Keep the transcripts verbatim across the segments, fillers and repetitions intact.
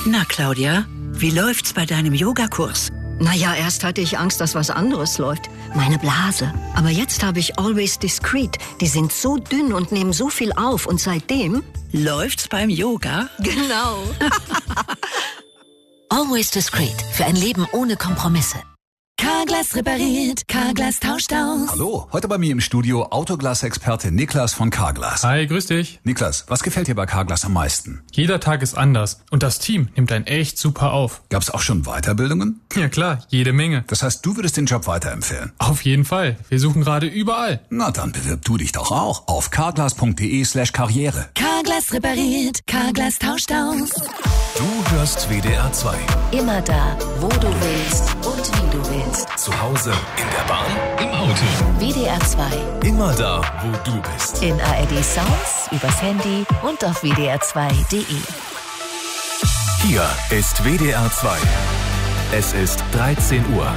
Na, Claudia, wie läuft's bei deinem Yogakurs? Naja, erst hatte ich Angst, dass was anderes läuft. Meine Blase. Aber jetzt habe ich Always Discreet. Die sind so dünn und nehmen so viel auf. Und seitdem... Läuft's beim Yoga? Genau. Always Discreet. Für ein Leben ohne Kompromisse. Carglass repariert, Carglass tauscht aus. Hallo, heute bei mir im Studio Autoglas-Experte Niklas von Carglass. Hi, grüß dich. Niklas, was gefällt dir bei Carglass am meisten? Jeder Tag ist anders und das Team nimmt einen echt super auf. Gab's auch schon Weiterbildungen? Ja klar, jede Menge. Das heißt, du würdest den Job weiterempfehlen? Auf jeden Fall. Wir suchen gerade überall. Na dann bewirb du dich doch auch auf carglass.de slash karriere. Carglass repariert, Carglass tauscht aus. Du hörst W D R zwei. Immer da, wo du willst und wie du willst. Zu Hause, in der Bahn, im Auto. W D R zwei. Immer da, wo du bist. In A R D Sounds, übers Handy und auf w d r zwei punkt d e. Hier ist W D R zwei. Es ist dreizehn Uhr.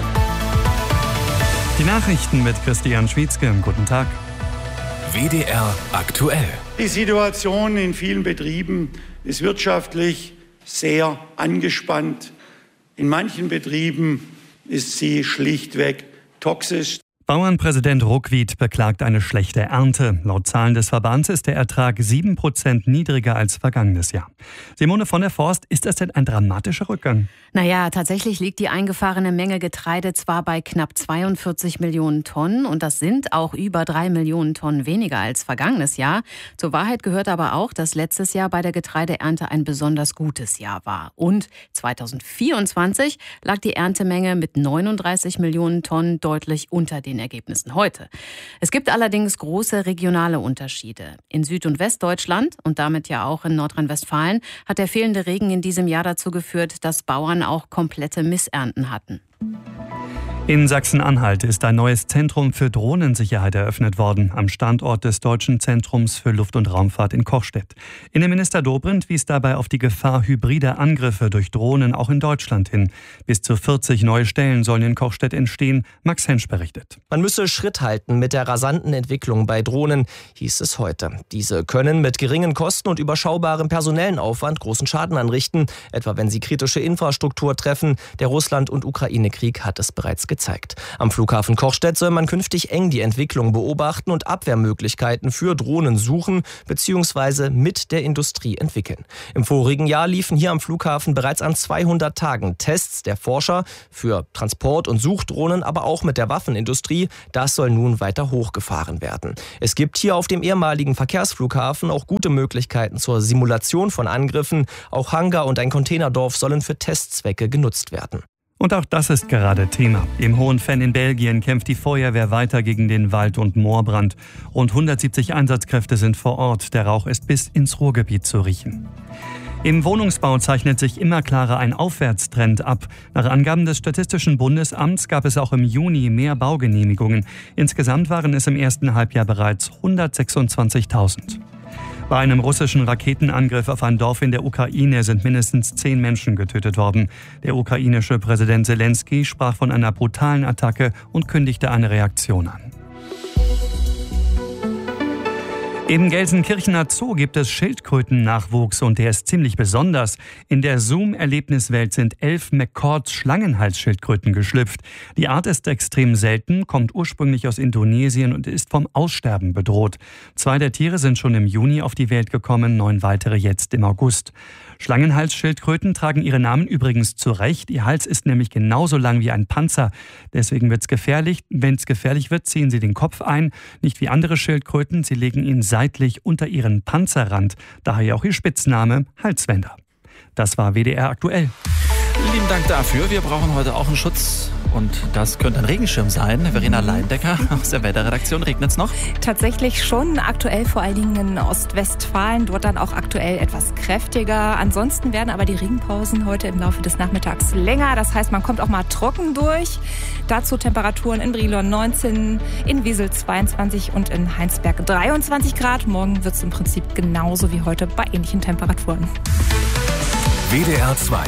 Die Nachrichten mit Christian Schwietzke. Guten Tag. W D R aktuell. Die Situation in vielen Betrieben ist wirtschaftlich sehr angespannt. In manchen Betrieben ist sie schlichtweg toxisch. Bauernpräsident Ruckwied beklagt eine schlechte Ernte. Laut Zahlen des Verbands ist der Ertrag sieben Prozent niedriger als vergangenes Jahr. Simone von der Forst, ist das denn ein dramatischer Rückgang? Naja, tatsächlich liegt die eingefahrene Menge Getreide zwar bei knapp zweiundvierzig Millionen Tonnen und das sind auch über drei Millionen Tonnen weniger als vergangenes Jahr. Zur Wahrheit gehört aber auch, dass letztes Jahr bei der Getreideernte ein besonders gutes Jahr war. Und zweitausendvierundzwanzig lag die Erntemenge mit neununddreißig Millionen Tonnen deutlich unter den Ergebnissen heute. Es gibt allerdings große regionale Unterschiede. In Süd- und Westdeutschland und damit ja auch in Nordrhein-Westfalen hat der fehlende Regen in diesem Jahr dazu geführt, dass Bauern auch komplette Missernten hatten. In Sachsen-Anhalt ist ein neues Zentrum für Drohnensicherheit eröffnet worden, am Standort des Deutschen Zentrums für Luft- und Raumfahrt in Kochstedt. Innenminister Dobrindt wies dabei auf die Gefahr hybrider Angriffe durch Drohnen auch in Deutschland hin. Bis zu vierzig neue Stellen sollen in Kochstedt entstehen. Max Hensch berichtet. Man müsse Schritt halten mit der rasanten Entwicklung bei Drohnen, hieß es heute. Diese können mit geringen Kosten und überschaubarem personellen Aufwand großen Schaden anrichten, etwa wenn sie kritische Infrastruktur treffen. Der Russland- und Ukraine-Krieg hat es bereits gezeigt. Am Flughafen Kochstedt soll man künftig eng die Entwicklung beobachten und Abwehrmöglichkeiten für Drohnen suchen bzw. mit der Industrie entwickeln. Im vorigen Jahr liefen hier am Flughafen bereits an zweihundert Tagen Tests der Forscher für Transport- und Suchdrohnen, aber auch mit der Waffenindustrie. Das soll nun weiter hochgefahren werden. Es gibt hier auf dem ehemaligen Verkehrsflughafen auch gute Möglichkeiten zur Simulation von Angriffen. Auch Hangar und ein Containerdorf sollen für Testzwecke genutzt werden. Und auch das ist gerade Thema. Im Hohenfenn in Belgien kämpft die Feuerwehr weiter gegen den Wald- und Moorbrand. Rund hundertsiebzig Einsatzkräfte sind vor Ort. Der Rauch ist bis ins Ruhrgebiet zu riechen. Im Wohnungsbau zeichnet sich immer klarer ein Aufwärtstrend ab. Nach Angaben des Statistischen Bundesamts gab es auch im Juni mehr Baugenehmigungen. Insgesamt waren es im ersten Halbjahr bereits hundertsechsundzwanzigtausend. Bei einem russischen Raketenangriff auf ein Dorf in der Ukraine sind mindestens zehn Menschen getötet worden. Der ukrainische Präsident Zelensky sprach von einer brutalen Attacke und kündigte eine Reaktion an. Im Gelsenkirchener Zoo gibt es Schildkrötennachwuchs und der ist ziemlich besonders. In der Zoom-Erlebniswelt sind elf McCords-Schlangenhalsschildkröten geschlüpft. Die Art ist extrem selten, kommt ursprünglich aus Indonesien und ist vom Aussterben bedroht. Zwei der Tiere sind schon im Juni auf die Welt gekommen, neun weitere jetzt im August. Schlangenhalsschildkröten tragen ihre Namen übrigens zurecht. Ihr Hals ist nämlich genauso lang wie ein Panzer. Deswegen wird's gefährlich. Wenn es gefährlich wird, ziehen sie den Kopf ein. Nicht wie andere Schildkröten, sie legen ihn seitlich unter ihren Panzerrand. Daher auch ihr Spitzname Halswender. Das war W D R aktuell. Lieben Dank dafür. Wir brauchen heute auch einen Schutz. Und das könnte ein Regenschirm sein. Verena Leindecker aus der Wetterredaktion. Regnet es noch? Tatsächlich schon. Aktuell vor allen Dingen in Ostwestfalen. Dort dann auch aktuell etwas kräftiger. Ansonsten werden aber die Regenpausen heute im Laufe des Nachmittags länger. Das heißt, man kommt auch mal trocken durch. Dazu Temperaturen in Brilon neunzehn, in Wesel zweiundzwanzig und in Heinsberg dreiundzwanzig Grad. Morgen wird es im Prinzip genauso wie heute bei ähnlichen Temperaturen. W D R zwei.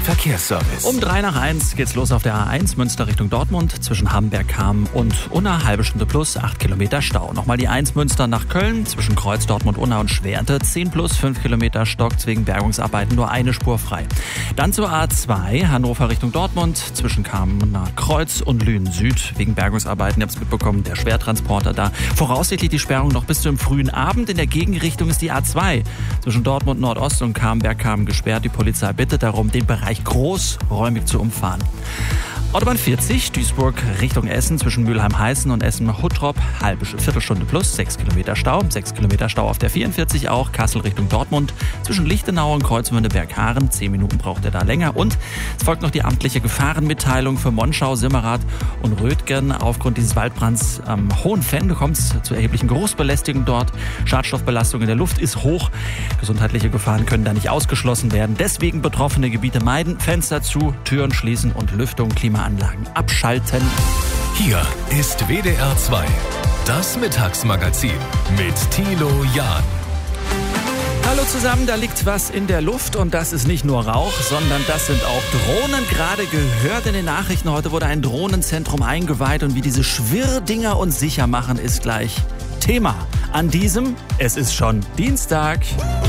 Verkehrsservice. Um drei nach eins geht's los auf der A eins Münster Richtung Dortmund zwischen Hamberg-Kamm und Unna, halbe Stunde plus, acht Kilometer Stau. Nochmal die eins Münster nach Köln zwischen Kreuz, Dortmund, Unna und Schwerte, zehn plus, fünf Kilometer Stock, wegen Bergungsarbeiten nur eine Spur frei. Dann zur A zwei Hannover Richtung Dortmund zwischen Kamener Kreuz und Lünen Süd wegen Bergungsarbeiten. Ihr habt es mitbekommen, der Schwertransporter da. Voraussichtlich die Sperrung noch bis zum frühen Abend. In der Gegenrichtung ist die A zwei zwischen Dortmund Nordost und Camberg-Kamen gesperrt. Die Polizei bittet darum, den Bereich großräumig zu umfahren. Autobahn vierzig, Duisburg Richtung Essen zwischen Mülheim-Heißen und Essen-Huttrop, halbe Viertelstunde plus, sechs Kilometer Stau. sechs Kilometer Stau auf der vierundvierzig auch, Kassel Richtung Dortmund zwischen Lichtenau und Kreuzwinde-Berghaaren. zehn Minuten braucht er da länger. Und es folgt noch die amtliche Gefahrenmitteilung für Monschau, Simmerath und Rötgen. Aufgrund dieses Waldbrands am Hohenfende kommt es zu erheblichen Geruchsbelästigungen dort. Schadstoffbelastung in der Luft ist hoch. Gesundheitliche Gefahren können da nicht ausgeschlossen werden. Deswegen betroffene Gebiete meiden, Fenster zu, Türen schließen und Lüftung, Klimaanlagen abschalten. Hier ist W D R zwei, das Mittagsmagazin mit Thilo Jahn. Hallo zusammen, da liegt was in der Luft und das ist nicht nur Rauch, sondern das sind auch Drohnen. Gerade gehört in den Nachrichten, heute wurde ein Drohnenzentrum eingeweiht und wie diese Schwirrdinger uns sicher machen, ist gleich Thema. An diesem, es ist schon Dienstag.